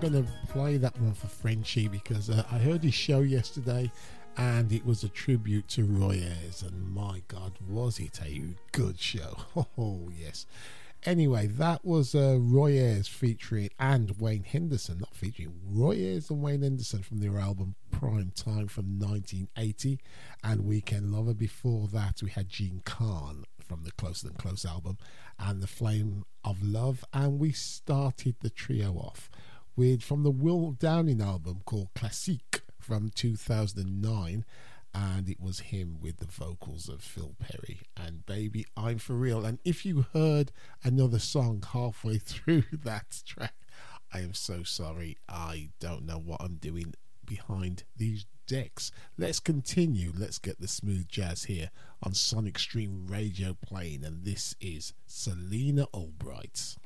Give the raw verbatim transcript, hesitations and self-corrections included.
going to play that one for Frenchie because uh, I heard his show yesterday and it was a tribute to Roy Ayers, and my God, was it a good show. Oh, yes. Anyway, that was uh, Roy Ayers featuring, and Wayne Henderson, not featuring, Roy Ayers and Wayne Henderson from their album Prime Time from nineteen eighty, and Weekend Lover. Before that, we had Gene Khan from the Closer Than Close album and The Flame of Love, and we started the trio off with from the Will Downing album called Classique from two thousand nine, and it was him with the vocals of Phil Perry and Baby I'm For Real. And if you heard another song halfway through that track, I am so sorry. I don't know what I'm doing behind these decks. Let's continue. Let's get the smooth jazz here on Sonic Stream Radio playing, and this is Selena Albright.